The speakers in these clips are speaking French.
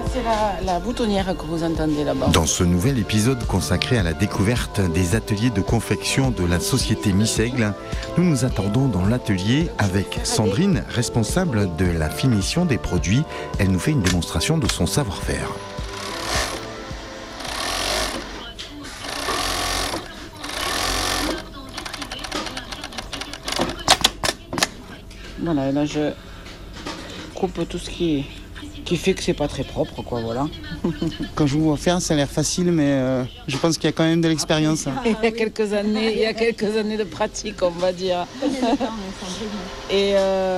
c'est la boutonnière que vous entendez là-bas. Dans ce nouvel épisode consacré à la découverte des ateliers de confection de la société Missègle, nous nous attendons dans l'atelier avec Sandrine, responsable de la finition des produits. Elle nous fait une démonstration de son savoir-faire. Voilà, et là je coupe tout ce qui fait que c'est pas très propre, quoi, voilà. Quand je vous vois faire, ça a l'air facile, mais je pense qu'il y a quand même de l'expérience. Il y a quelques années de pratique, on va dire. Et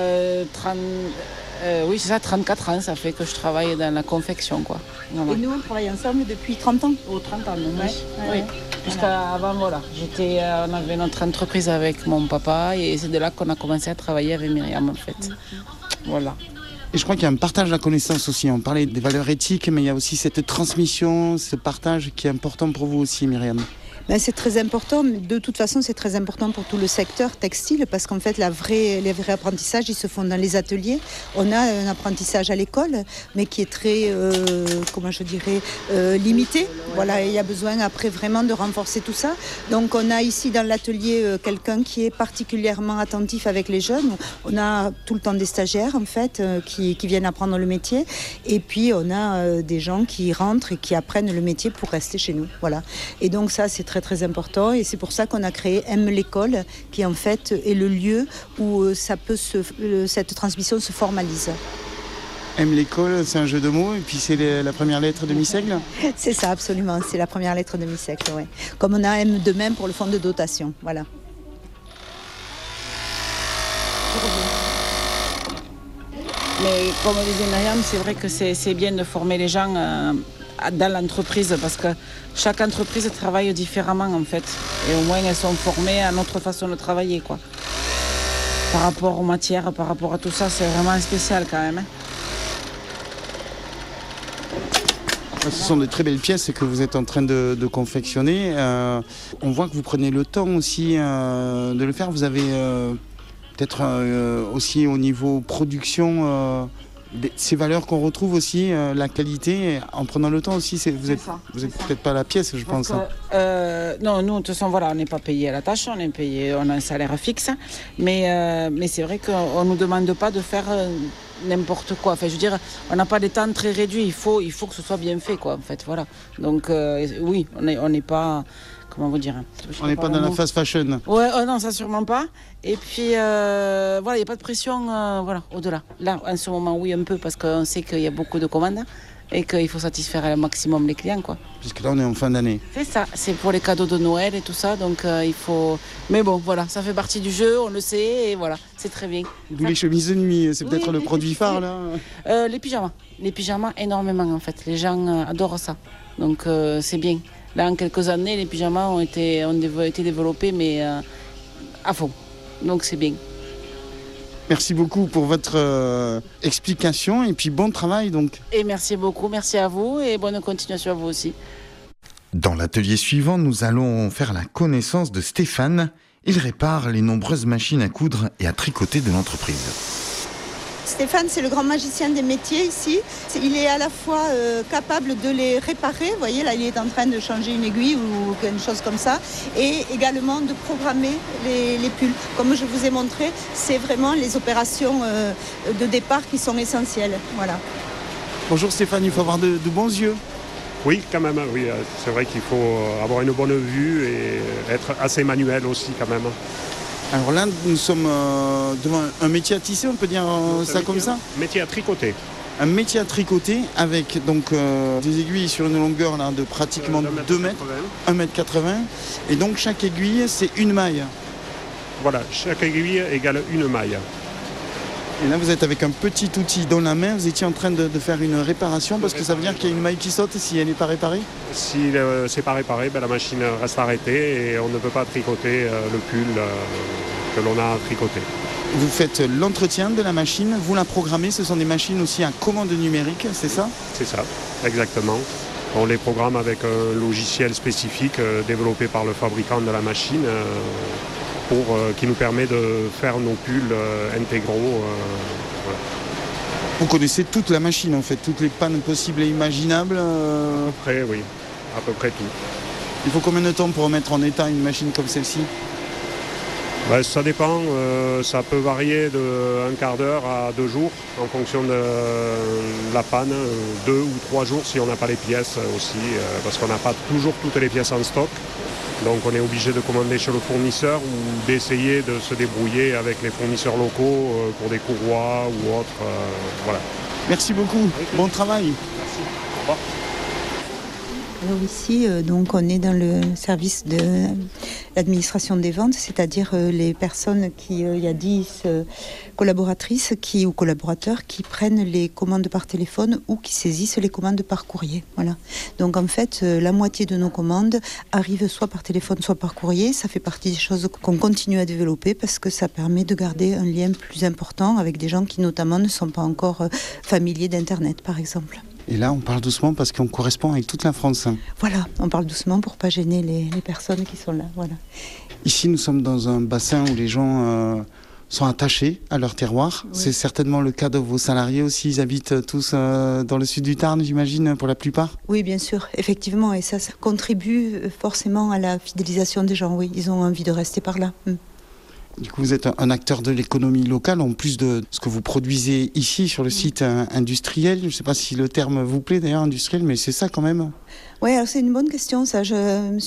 oui, c'est ça, 34 ans, ça fait que je travaille dans la confection, quoi. Voilà. Et nous, on travaille ensemble depuis 30 ans. Oh, 30 ans, oui. Jusqu'avant, voilà. On avait notre entreprise avec mon papa et c'est de là qu'on a commencé à travailler avec Myriam, en fait. Voilà. Et je crois qu'il y a un partage de la connaissance aussi. On parlait des valeurs éthiques, mais il y a aussi cette transmission, ce partage qui est important pour vous aussi, Myriam. Ben, c'est très important, mais de toute façon c'est très important pour tout le secteur textile parce qu'en fait les vrais apprentissages ils se font dans les ateliers. On a un apprentissage à l'école mais qui est très limité. Voilà, il y a besoin après vraiment de renforcer tout ça. Donc on a ici dans l'atelier quelqu'un qui est particulièrement attentif avec les jeunes. On a tout le temps des stagiaires en fait qui viennent apprendre le métier et puis on a des gens qui rentrent et qui apprennent le métier pour rester chez nous. Voilà. Et donc ça c'est très très important et c'est pour ça qu'on a créé Aime l'école qui en fait est le lieu où cette transmission se formalise. Aime l'école, c'est un jeu de mots et puis c'est la première lettre de Missègle. C'est ça absolument, c'est la première lettre de Missègle, ouais. Comme on a Aime de même pour le fonds de dotation, voilà. Mais comme disait Myriam, c'est vrai que c'est bien de former les gens dans l'entreprise parce que chaque entreprise travaille différemment en fait et au moins elles sont formées à notre façon de travailler quoi. Par rapport aux matières, par rapport à tout ça, c'est vraiment spécial quand même. Ce sont de très belles pièces que vous êtes en train de confectionner. On voit que vous prenez le temps aussi de le faire. Vous avez peut-être aussi au niveau production ces valeurs qu'on retrouve aussi, la qualité, en prenant le temps aussi, vous êtes peut-être pas à la pièce, je pense. Non, nous, de toute façon, voilà, on n'est pas payé à la tâche, on a un salaire fixe, mais c'est vrai qu'on ne nous demande pas de faire n'importe quoi. Enfin, je veux dire, on n'a pas des temps très réduits, il faut que ce soit bien fait, quoi, en fait, voilà. Donc, oui, on n'est pas... Comment vous dire? On n'est pas dans la fast fashion. Ouais, non, ça sûrement pas. Et puis, voilà, il n'y a pas de pression voilà, au-delà. Là, en ce moment, oui, un peu, parce qu'on sait qu'il y a beaucoup de commandes et qu'il faut satisfaire un maximum les clients, quoi. Puisque là, on est en fin d'année. C'est ça, c'est pour les cadeaux de Noël et tout ça, donc il faut... Mais bon, voilà, ça fait partie du jeu, on le sait, et voilà, c'est très bien. D'où les chemises de nuit, c'est peut-être le produit phare, là. Les pyjamas, énormément, en fait. Les gens adorent ça, donc c'est bien. Là, en quelques années, les pyjamas ont été développés, mais à fond. Donc, c'est bien. Merci beaucoup pour votre explication et puis bon travail. Donc. Et merci beaucoup, merci à vous et bonne continuation à vous aussi. Dans l'atelier suivant, nous allons faire la connaissance de Stéphane. Il répare les nombreuses machines à coudre et à tricoter de l'entreprise. Stéphane, c'est le grand magicien des métiers ici. Il est à la fois capable de les réparer, vous voyez là il est en train de changer une aiguille ou quelque chose comme ça, et également de programmer les pulls. Comme je vous ai montré, c'est vraiment les opérations de départ qui sont essentielles. Voilà. Bonjour Stéphane, il faut avoir de bons yeux. Oui, quand même, oui. C'est vrai qu'il faut avoir une bonne vue et être assez manuel aussi quand même. Alors là, nous sommes devant un métier à tisser, on peut dire ça comme ça ? Métier à tricoter. Un métier à tricoter avec donc des aiguilles sur une longueur là, de pratiquement 2 mètres, 1,80 m. Et donc chaque aiguille, c'est une maille. Voilà, chaque aiguille égale une maille. Et là, vous êtes avec un petit outil dans la main. Vous étiez en train de faire une réparation parce que ça veut dire qu'il y a une maille qui saute si elle n'est pas réparée ? Si c'est pas réparé, la machine reste arrêtée et on ne peut pas tricoter le pull que l'on a tricoté. Vous faites l'entretien de la machine, vous la programmez. Ce sont des machines aussi à commande numérique, c'est ça ? C'est ça, exactement. On les programme avec un logiciel spécifique développé par le fabricant de la machine. Qui nous permet de faire nos pulls intégraux. Voilà. Vous connaissez toute la machine en fait, toutes les pannes possibles et imaginables. À peu près, oui. À peu près tout. Il faut combien de temps pour remettre en état une machine comme celle-ci ? Ça dépend, ça peut varier de 1/4 d'heure à 2 jours en fonction de la panne, 2 ou 3 jours si on n'a pas les pièces aussi, parce qu'on n'a pas toujours toutes les pièces en stock. Donc on est obligé de commander chez le fournisseur ou d'essayer de se débrouiller avec les fournisseurs locaux pour des courroies ou autres. Voilà. Merci beaucoup, bon travail. Merci, au revoir. Alors ici, donc on est dans le service de l'administration des ventes, c'est-à-dire les personnes qui, il y a 10 collaboratrices ou collaborateurs qui prennent les commandes par téléphone ou qui saisissent les commandes par courrier. Voilà. Donc en fait, la moitié de nos commandes arrivent soit par téléphone, soit par courrier. Ça fait partie des choses qu'on continue à développer parce que ça permet de garder un lien plus important avec des gens qui notamment ne sont pas encore familiers d'Internet, par exemple. Et là, on parle doucement parce qu'on correspond avec toute la France. Voilà, on parle doucement pour ne pas gêner les personnes qui sont là. Voilà. Ici, nous sommes dans un bassin où les gens sont attachés à leur terroir. Oui. C'est certainement le cas de vos salariés aussi. Ils habitent tous dans le sud du Tarn, j'imagine, pour la plupart. Oui, bien sûr, effectivement. Et ça contribue forcément à la fidélisation des gens. Oui, ils ont envie de rester par là. Du coup, vous êtes un acteur de l'économie locale, en plus de ce que vous produisez ici sur le site industriel. Je ne sais pas si le terme vous plaît d'ailleurs, industriel, mais c'est ça quand même. Oui, alors c'est une bonne question. Ça, j'ai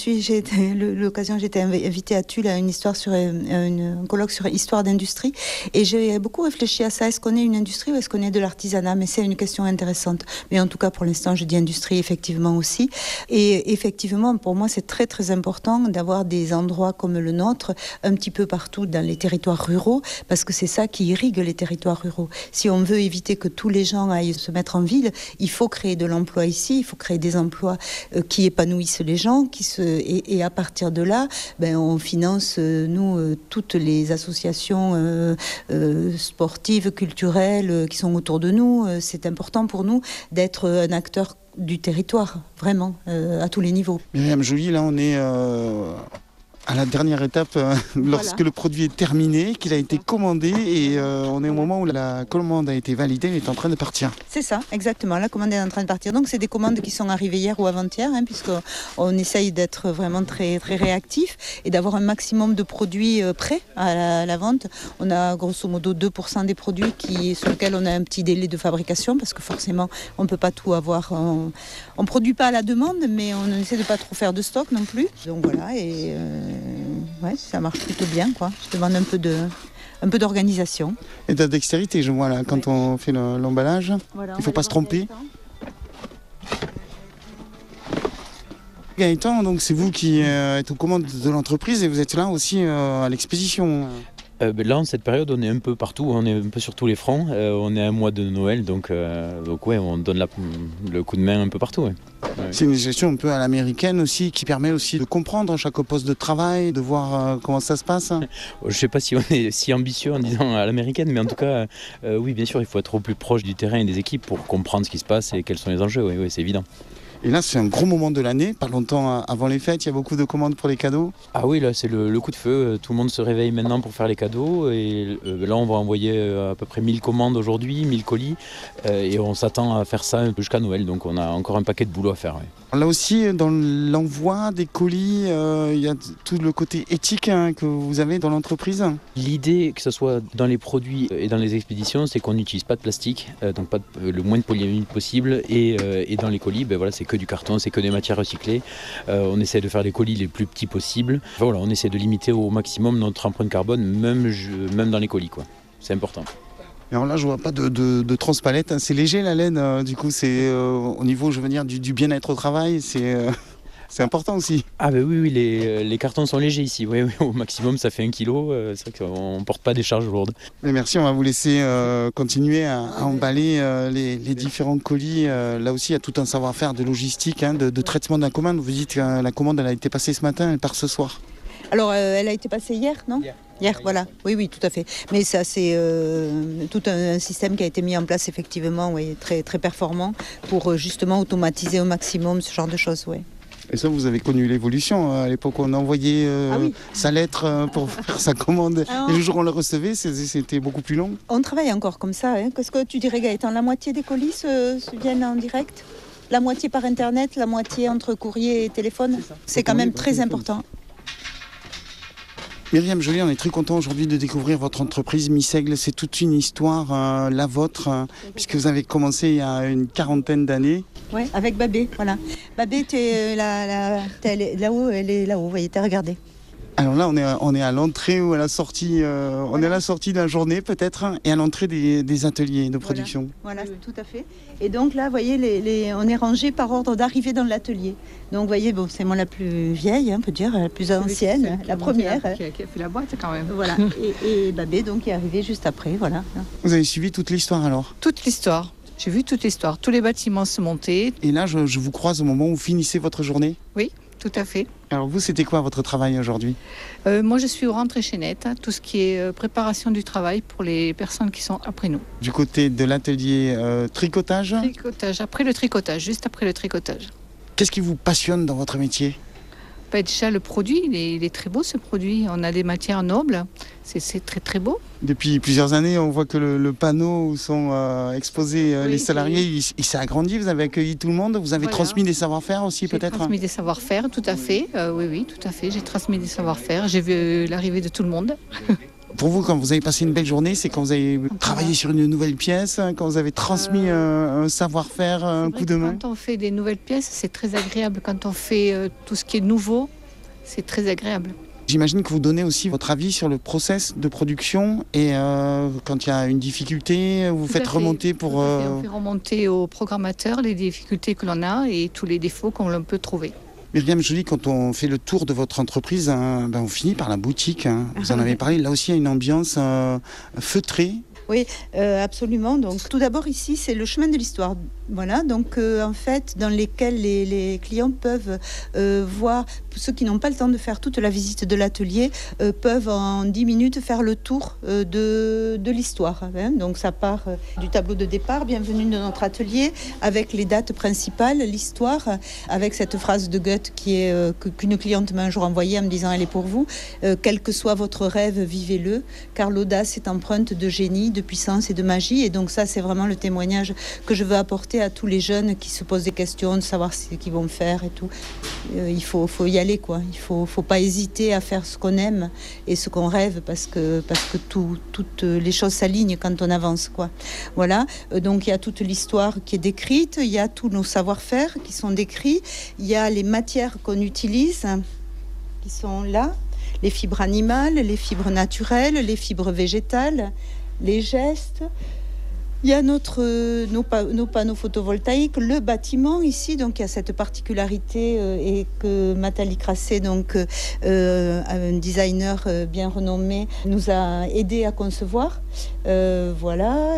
été invitée à Tulle à une histoire sur un colloque sur histoire d'industrie, et j'ai beaucoup réfléchi à ça. Est-ce qu'on est une industrie ou est-ce qu'on est de l'artisanat ? Mais c'est une question intéressante. Mais en tout cas, pour l'instant, je dis industrie effectivement aussi. Et effectivement, pour moi, c'est très très important d'avoir des endroits comme le nôtre un petit peu partout dans les territoires ruraux, parce que c'est ça qui irrigue les territoires ruraux. Si on veut éviter que tous les gens aillent se mettre en ville, il faut créer de l'emploi ici. Il faut créer des emplois qui épanouissent les gens, et à partir de là, on finance, toutes les associations sportives, culturelles qui sont autour de nous. C'est important pour nous d'être un acteur du territoire, vraiment, à tous les niveaux. Myriam Joly, là on est à la dernière étape, lorsque le produit est terminé, qu'il a été commandé, et on est au moment où la commande a été validée, elle est en train de partir. C'est ça, exactement, la commande est en train de partir. Donc c'est des commandes qui sont arrivées hier ou avant-hier, puisqu'on essaye d'être vraiment très, très réactif et d'avoir un maximum de produits prêts à la vente. On a grosso modo 2% des produits sur lesquels on a un petit délai de fabrication, parce que forcément on ne peut pas tout avoir. On ne produit pas à la demande, mais on essaie de ne pas trop faire de stock non plus. Donc voilà, et ça marche plutôt bien, quoi. Je demande un peu d'organisation. Et de dextérité, je vois là, quand on fait l'emballage. Voilà, il ne faut pas se tromper. Gaëtan, donc c'est vous qui êtes aux commandes de l'entreprise et vous êtes là aussi à l'expédition. Là, en cette période, on est un peu partout, on est un peu sur tous les fronts. On est à un mois de Noël, donc on donne le coup de main un peu partout. Ouais. C'est une gestion un peu à l'américaine aussi, qui permet aussi de comprendre chaque poste de travail, de voir comment ça se passe. Je ne sais pas si on est si ambitieux en disant à l'américaine, mais en tout cas, oui, bien sûr, il faut être au plus proche du terrain et des équipes pour comprendre ce qui se passe et quels sont les enjeux. Oui, c'est évident. Et là, c'est un gros moment de l'année, pas longtemps avant les fêtes, il y a beaucoup de commandes pour les cadeaux. Ah oui, là, c'est le coup de feu. Tout le monde se réveille maintenant pour faire les cadeaux. Et là, on va envoyer à peu près 1000 commandes aujourd'hui, 1000 colis. Et on s'attend à faire ça jusqu'à Noël. Donc, on a encore un paquet de boulot à faire. Ouais. Là aussi, dans l'envoi des colis, il y a tout le côté éthique que vous avez dans l'entreprise. L'idée, que ce soit dans les produits et dans les expéditions, c'est qu'on n'utilise pas de plastique, donc pas le moins de polyamide possible. Et dans les colis, c'est que du carton, c'est que des matières recyclées. On essaie de faire les colis les plus petits possibles. Voilà, on essaie de limiter au maximum notre empreinte carbone, même dans les colis, quoi. C'est important. Alors là, je vois pas de transpalette. C'est léger la laine. Du coup, c'est au niveau, je veux dire, du bien-être au travail. C'est important aussi. Ah oui, les cartons sont légers ici. Oui, au maximum, ça fait 1 kilo. C'est vrai qu'on ne porte pas des charges lourdes. Mais merci, on va vous laisser continuer à emballer les différents colis. Là aussi, il y a tout un savoir-faire de logistique, de traitement de la commande. Vous dites que la commande, elle a été passée ce matin, elle part ce soir. Alors, elle a été passée hier, non ? Hier, voilà. Oui, tout à fait. Mais ça, c'est tout un système qui a été mis en place, effectivement, très, très performant, pour justement automatiser au maximum ce genre de choses, oui. Et ça, vous avez connu l'évolution. À l'époque, on envoyait sa lettre pour faire sa commande. Alors, et le jour où on le recevait, c'était beaucoup plus long. on travaille encore comme ça. Qu'est-ce que tu dirais, Gaëtan? La moitié des colis se viennent en direct? La moitié par Internet, la moitié entre courrier et téléphone? C'est quand même très important. Myriam Joly, on est très content aujourd'hui de découvrir votre entreprise Missègle. C'est toute une histoire, la vôtre, puisque vous avez commencé il y a une 40aine d'années. Oui, avec Babé, voilà. Babé, t'es là-haut, elle est là-haut, vous voyez, t'as regardé. Alors là, on est à l'entrée ou à la sortie. On est à la sortie de la journée peut-être, et à l'entrée des ateliers de production. Voilà, tout à fait. Et donc là, vous voyez, on est rangé par ordre d'arrivée dans l'atelier. Donc vous voyez, bon, c'est moi la plus vieille, on peut dire, la plus ancienne, la première. Qui a fait la boîte quand même. Voilà. Et Babé, donc, est arrivé juste après, voilà. Vous avez suivi toute l'histoire alors? Toute l'histoire. J'ai vu toute l'histoire. Tous les bâtiments se montaient. Et là, je vous croise au moment où vous finissez votre journée? Oui, tout à fait. Alors vous, c'était quoi votre travail aujourd'hui? Moi, je suis au rentrée chaînette, tout ce qui est préparation du travail pour les personnes qui sont après nous. Du côté de l'atelier tricotage? Tricotage, après le tricotage, juste après le tricotage. Qu'est-ce qui vous passionne dans votre métier? Déjà, le produit, il est très beau ce produit. On a des matières nobles, c'est très très beau. Depuis plusieurs années, on voit que le panneau où sont exposés les salariés, il s'est agrandi. Vous avez accueilli tout le monde. Vous avez transmis des savoir-faire aussi peut-être? J'ai transmis des savoir-faire, tout à fait. Oui, tout à fait. J'ai transmis des savoir-faire. J'ai vu l'arrivée de tout le monde. Pour vous, quand vous avez passé une belle journée, c'est quand vous avez travaillé sur une nouvelle pièce, quand vous avez transmis un savoir-faire, un coup de main? Quand on fait des nouvelles pièces, c'est très agréable. Quand on fait tout ce qui est nouveau, c'est très agréable. J'imagine que vous donnez aussi votre avis sur le process de production et quand il y a une difficulté, vous faites remonter pour... On fait remonter au programmateur les difficultés que l'on a et tous les défauts qu'on peut trouver. Myriam Joly, quand on fait le tour de votre entreprise, on finit par la boutique. Vous en avez parlé, là aussi il y a une ambiance feutrée. Oui, absolument. Donc, tout d'abord, ici, c'est le chemin de l'histoire. Voilà, donc en fait, dans lesquels les clients peuvent voir, ceux qui n'ont pas le temps de faire toute la visite de l'atelier, peuvent en 10 minutes faire le tour de l'histoire. Hein. Donc ça part du tableau de départ, bienvenue dans notre atelier, avec les dates principales, l'histoire, avec cette phrase de Goethe qu'une cliente m'a un jour envoyée en me disant « Elle est pour vous, quel que soit votre rêve, vivez-le, car l'audace est empreinte de génie, de puissance et de magie. » Et donc ça, c'est vraiment le témoignage que je veux apporter à tous les jeunes qui se posent des questions, de savoir ce qu'ils vont faire et tout. Il faut y aller, quoi. Il faut pas hésiter à faire ce qu'on aime et ce qu'on rêve, parce que toutes les choses s'alignent quand on avance, quoi. Voilà. Donc il y a toute l'histoire qui est décrite, il y a tous nos savoir-faire qui sont décrits, il y a les matières qu'on utilise qui sont là, les fibres animales, les fibres naturelles, les fibres végétales, les gestes. Il y a nos panneaux photovoltaïques, le bâtiment ici, donc il y a cette particularité et que Nathalie Crasset, donc un designer bien renommé, nous a aidé à concevoir. Voilà,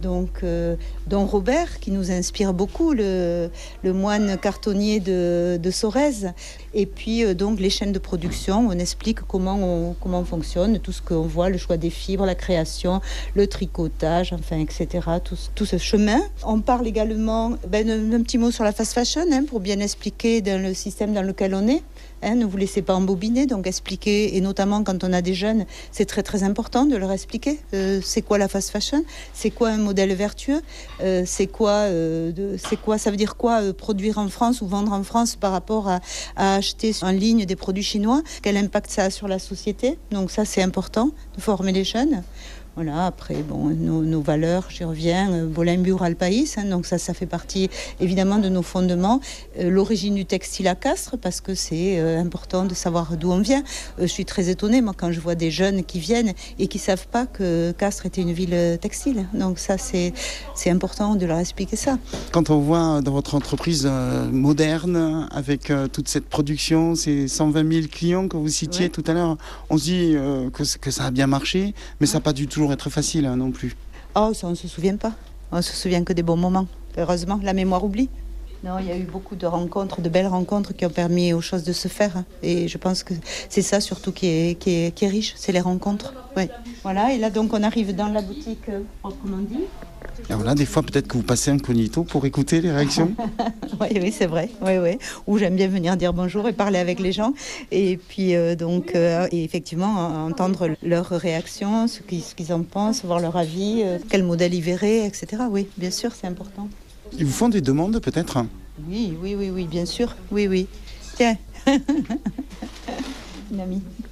dont Robert, qui nous inspire beaucoup, le moine cartonnier de Sorèze. Et puis donc les chaînes de production, on explique comment on fonctionne, tout ce qu'on voit, le choix des fibres, la création, le tricotage, enfin, etc. Tout ce chemin. On parle également d'un petit mot sur la fast fashion, pour bien expliquer dans le système dans lequel on est. Ne vous laissez pas embobiner, donc expliquer, et notamment quand on a des jeunes, c'est très très important de leur expliquer c'est quoi la fast fashion, c'est quoi un modèle vertueux, c'est quoi, ça veut dire quoi produire en France ou vendre en France par rapport à acheter en ligne des produits chinois, quel impact ça a sur la société. Donc ça, c'est important de former les jeunes. Voilà, après, nos valeurs, j'y reviens, Bolin-Bure Alpaïs, donc ça fait partie évidemment de nos fondements. L'origine du textile à Castres, parce que c'est important de savoir d'où on vient. Je suis très étonnée, moi, quand je vois des jeunes qui viennent et qui ne savent pas que Castres était une ville textile. Donc ça, c'est important de leur expliquer ça. Quand on voit dans votre entreprise moderne, avec toute cette production, ces 120 000 clients que vous citiez tout à l'heure, on se dit que ça a bien marché, mais ça n'a pas du tout être facile non plus. Oh, ça on ne se souvient pas. On ne se souvient que des bons moments. Heureusement, la mémoire oublie. Non, il y a eu beaucoup de rencontres, de belles rencontres qui ont permis aux choses de se faire. Et je pense que c'est ça surtout qui est riche, c'est les rencontres. Ouais. Voilà, et là donc on arrive dans la boutique proprement dit. Et voilà, des fois peut-être que vous passez incognito pour écouter les réactions. Oui, c'est vrai. Oui. Ou j'aime bien venir dire bonjour et parler avec les gens. Et puis et effectivement entendre leurs réactions, ce qu'ils en pensent, voir leur avis, quel modèle ils verraient, etc. Oui, bien sûr, c'est important. Ils vous font des demandes peut-être? Oui, bien sûr. Oui. Tiens, une amie.